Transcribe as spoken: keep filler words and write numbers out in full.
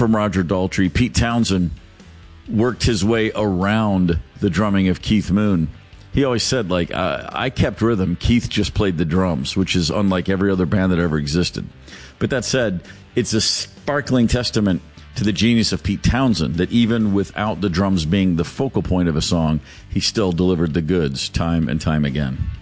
from Roger Daltrey, Pete Townsend worked his way around the drumming of Keith Moon. He always said, like, I, I kept rhythm. Keith just played the drums, which is unlike every other band that ever existed. But that said, it's a sparkling testament to the genius of Pete Townsend that even without the drums being the focal point of a song, he still delivered the goods time and time again.